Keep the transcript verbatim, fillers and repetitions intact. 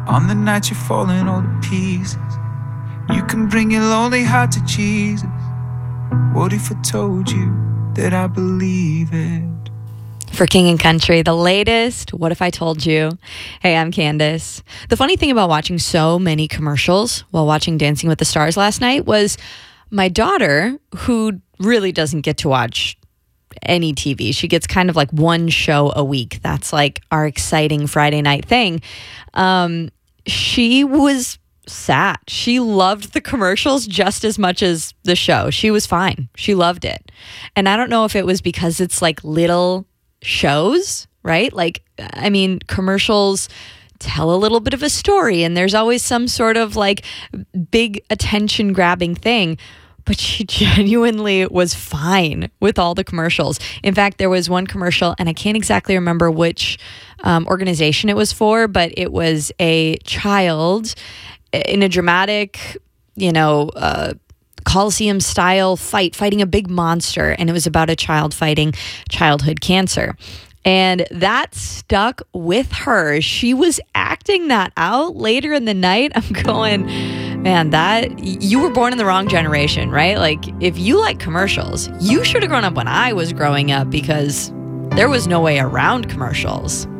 On the night you're falling all to pieces, you can bring your lonely heart to Jesus. What if I told you that I believe it? For King and Country, the latest What If I Told You? Hey, I'm Candace. The funny thing about watching so many commercials while watching Dancing with the Stars last night was my daughter, who really doesn't get to watch any T V. She gets kind of like one show a week. That's like our exciting Friday night thing. Um, she was sad. She loved the commercials just as much as the show. She was fine. She loved it. And I don't know if it was because it's like little shows, right? Like, I mean, commercials tell a little bit of a story and there's always some sort of like big attention grabbing thing, but she genuinely was fine with all the commercials. In fact, there was one commercial and I can't exactly remember which um, organization it was for, but it was a child in a dramatic, you know, uh, Coliseum style fight, fighting a big monster. And it was about a child fighting childhood cancer. And that stuck with her. She was acting that out later in the night. I'm going, man, that you were born in the wrong generation, right? Like, if you like commercials, you should have grown up when I was growing up, because there was no way around commercials.